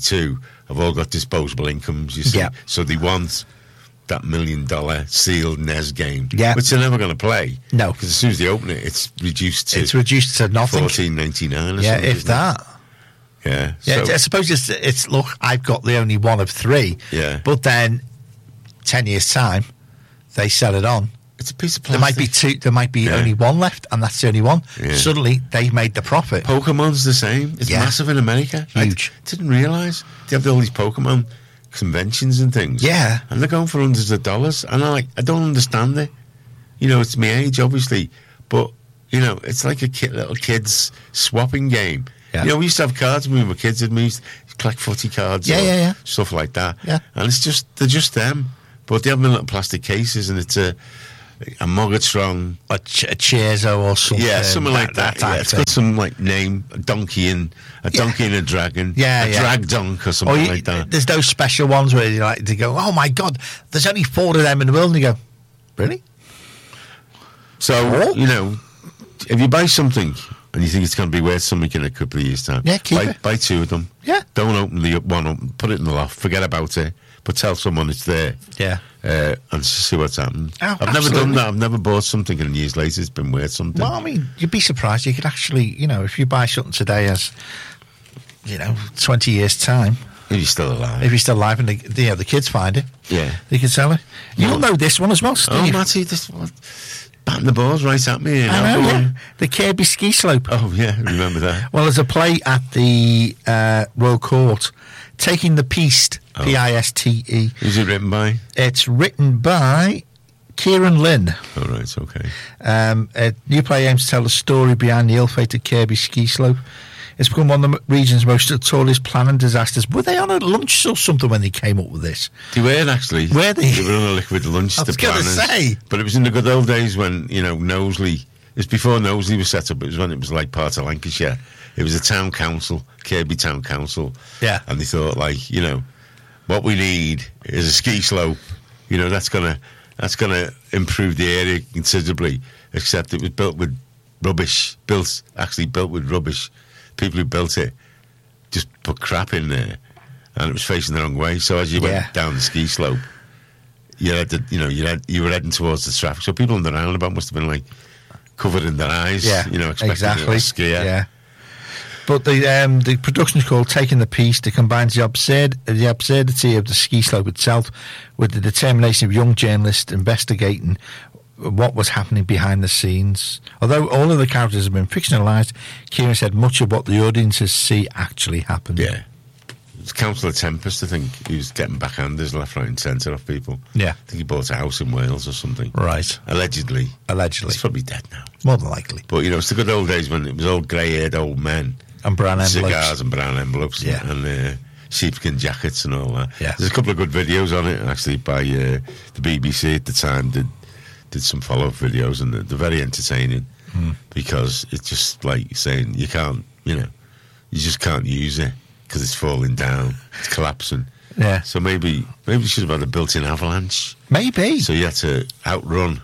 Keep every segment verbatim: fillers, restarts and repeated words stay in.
twenty-two have all got disposable incomes, you see. Yeah. So they want that million-dollar sealed N E S game, yeah. which they're never going to play. No. Because as soon as they open it, it's reduced to... It's reduced to nothing. fourteen ninety-nine or yeah, something. if that. It? Yeah. Yeah, so, I suppose it's, it's, look, I've got the only one of three. Yeah. But then, ten years' time, they sell it on. It's a piece of There plastic. might be two. There might be Yeah. only one left, and that's the only one. Yeah. Suddenly, they've made the profit. Pokemon's the same. It's Yeah. massive in America. Huge. I didn't realise. They have all these Pokemon conventions and things. Yeah. And they're going for hundreds of dollars. And I like, I don't understand it. You know, it's my age, obviously. But, you know, it's like a kid, little kid's swapping game. Yeah. You know, we used to have cards when we were kids, and we used to collect footy cards. Yeah, or yeah, yeah. Stuff like that. Yeah. And it's just, they're just them. But they have them in little plastic cases, and it's a, a Mogatron. A, ch- a Cheerzo or something. Yeah, something like that. type yeah, it's thing. got some like name, a donkey and a Yeah. donkey and a dragon. Yeah, a yeah. drag donk or Or something you, like that. there's those special ones where you like to go, oh my God, there's only four of them in the world. And you go, really? So, Oh. you know, if you buy something and you think it's going to be worth something in a couple of years' time, Yeah, keep buy, it. buy two of them. Yeah. Don't open the one up, put it in the loft, forget about it, but tell someone it's there. Yeah. Uh, and see what's happened. Oh, I've never done absolutely. that. I've never bought something and years later it's been worth something. Well, I mean, you'd be surprised. You could actually, you know, if you buy something today as, you know, twenty years' time, If you're still alive. if you're still alive and the, you know, the kids find it, Yeah. they can sell it. You'll No. know this one as well, Oh, Steve. Matty, this one. Batting the balls right at me. You I know, Go yeah. on. The Kirby ski slope. Oh, yeah, remember that. Well, there's a play at the uh, Royal Court, Taking the Piste, Oh. P I S T E. Who's it written by? It's written by Kieran Lynn. Oh, right, okay. Um, a new play aims to tell the story behind the ill-fated Kirby ski slope. It's become one of the region's most notorious planning disasters. Were they on a lunch or something when they came up with this? They were, actually. Were they? They were on a liquid lunch, I the was gonna planners. say. But it was in the good old days when, you know, Knowsley... It was before Knowsley was set up. It was when it was like part of Lancashire. It was a town council, Kirby Town Council. Yeah. And they thought, like, you know, what we need is a ski slope. You know, that's gonna that's gonna improve the area considerably. Except it was built with rubbish. Built actually built with rubbish. People who built it just put crap in there, and it was facing the wrong way. So as you Yeah. went down the ski slope, you had to, you know, you had you were heading towards the traffic. So people on the roundabout must have been like covered in their eyes. Yeah, you know, expecting exactly. a skier. Yeah. But the um, the production is called Taking the Piste. It combines the absurd the absurdity of the ski slope itself with the determination of young journalists investigating what was happening behind the scenes. Although all of the characters have been fictionalised, Kieran said much of what the audiences see actually happened. Yeah. It's Councillor Tempest, I think, he was getting backhanders left, right and centre off people. Yeah. I think he bought a house in Wales or something. Right. Allegedly. Allegedly. He's probably dead now. More than likely. But, you know, it's the good old days when it was all grey-haired old men. And brown with envelopes. Cigars and brown envelopes. Yeah. And, and uh, sheepskin jackets and all that. Yeah. There's a couple of good videos on it, actually, by uh, the B B C at the time. Did did some follow-up videos, and they're, they're very entertaining Mm. because it's just like saying you can't, you know, you just can't use it because it's falling down, it's collapsing. Yeah. So maybe maybe you should have had a built-in avalanche. Maybe. So you had to outrun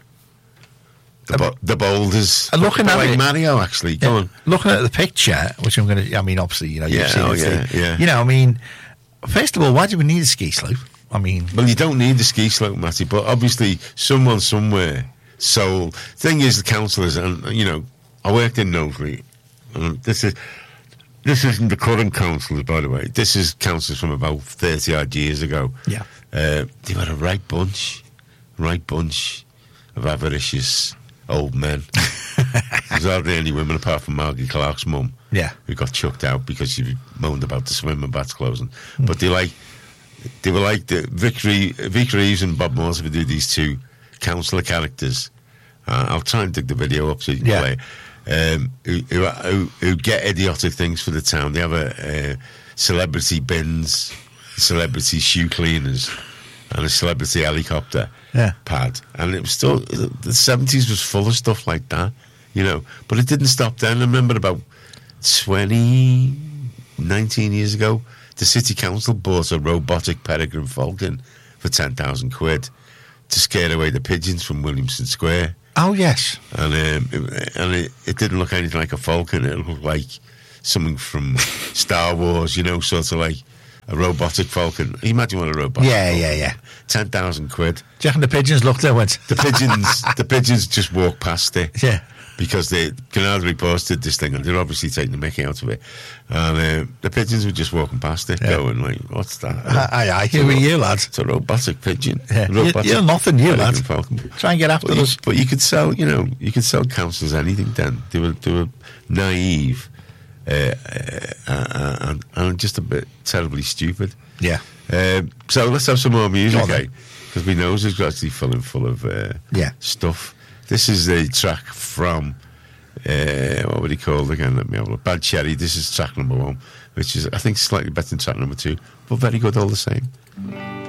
the, bo- the boulders. And looking But at like it- Mario, actually. Go Yeah, on. Looking at the picture, which I'm going to, I mean, obviously, you know, you've Yeah, seen oh, it. yeah, so- yeah. You know, I mean, first of all, why do we need a ski slope? I mean, Well, you don't need the ski slope, Matty, but obviously someone somewhere sold. Thing is, the councillors, and you know, I worked in Knowsley, and this is this isn't the current councillors, by the way. This is councillors from about thirty odd years ago. Yeah. uh, they were a right bunch, right bunch of avaricious old men. There's hardly any women apart from Margie Clark's mum. Yeah. Who got chucked out because she moaned about the swimming baths closing. Mm. But they like. They were like the Vic, Re- Vic Reeves and Bob Morse would do these two councillor characters. Uh, I'll try and dig the video up so you can Yeah. play it. Um, who, who, who, who get idiotic things for the town. They have a, uh, celebrity bins, celebrity shoe cleaners, and a celebrity helicopter Yeah. pad. And it was still, the seventies was full of stuff like that, you know. But it didn't stop then. I remember about twenty, nineteen years ago, the city council bought a robotic peregrine falcon for ten thousand quid to scare away the pigeons from Williamson Square. oh, yes. And um, it, and it, it didn't look anything like a falcon. It looked like something from Star Wars, you know, sort of like a robotic falcon. Imagine what a robotic Yeah, falcon. yeah, yeah. ten thousand quid. Do you reckon the pigeons looked there and went, The pigeons, the pigeons just walk past it. yeah. Because the Canal reposted this thing and they're obviously taking the mickey out of it. And uh, the pigeons were just walking past it, Yeah. going like, what's that? Aye, aye, who are you, lad? It's a robotic pigeon. Yeah. A robotic You're nothing, you, American lad. falcon. Try and get after But you, us. but you could sell, you know, you could sell councils anything then. They were, they were naive uh, uh, and, and just a bit terribly stupid. Yeah. Um, so let's have some more music, Go on, eh? Because my nose is actually filling full of uh, Yeah. stuff. This is a track from, uh, what would he call it again? Let me have a look. Bad Cherry. This is track number one, which is, I think, slightly better than track number two, but very good all the same.